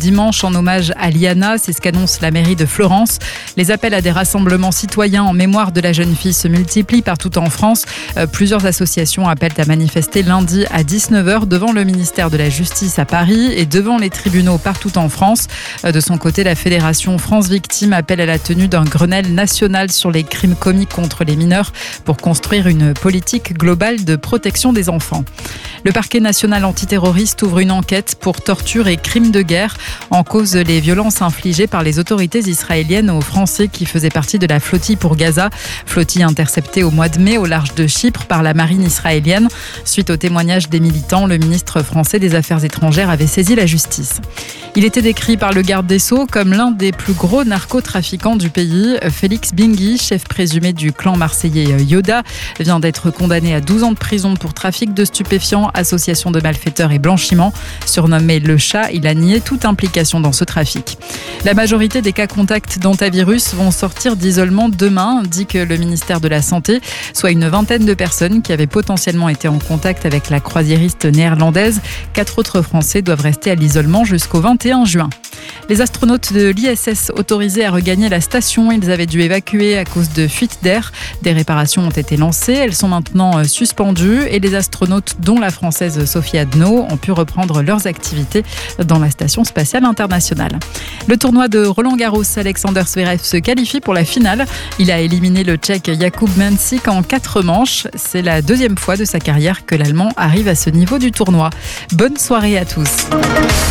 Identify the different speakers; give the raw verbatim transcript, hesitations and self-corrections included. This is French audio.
Speaker 1: dimanche en hommage à Liana. C'est ce qu'annonce la mairie de Florence. Les appels à des rassemblements citoyens en mémoire de la jeune fille se multiplient partout en France. Euh, plusieurs associations appellent à manifester lundi à dix-neuf heures devant le ministère de la Justice à Paris et devant les tribunaux partout en France. Euh, de son côté, la Fédération France Victimes appelle à la tenue d'un Grenelle national sur les crimes commis contre les mineurs pour construire une politique globale de protection des enfants. Le parquet national antiterroriste ouvre une enquête pour torture et crimes de guerre. En cause les violences infligées par les autorités israéliennes aux Français qui faisaient partie de la flottille pour Gaza. Flottille interceptée au mois de mai au large de Chypre par la marine israélienne. Suite au témoignage des militants, le ministre français des Affaires étrangères avait saisi la justice. Il était décrit par le garde des Sceaux comme l'un des plus gros narcotrafiquants du pays. Félix Bingui, chef présumé du clan marseillais Yoda, vient d'être condamné à douze ans de prison pour trafic de stupéfiants, association de malfaiteurs et blanchiment. Surnommé le chat, il a nié toute implication dans ce trafic. La majorité des cas contacts d'hantavirus vont sortir d'isolement demain, dit que le ministère de la Santé, soit une vingtaine de personnes qui avaient potentiellement été en contact avec la croisiériste néerlandaise. Quatre autres Français doivent rester à l'isolement jusqu'au vingt et un juin. Les astronautes de l'I S S autorisés à regagner la station, ils avaient dû évacuer à cause de fuites d'air. Des réparations ont été lancées, elles sont maintenant suspendues et les astronautes, dont la française Sophie Adno, ont pu reprendre leurs activités dans la station spatiale internationale. Le tournoi de Roland-Garros, Alexander Zverev se qualifie pour la finale. Il a éliminé le Tchèque Jakub Mensik en quatre manches. C'est la deuxième fois de sa carrière que l'Allemand arrive à ce niveau du tournoi. Bonne soirée à tous.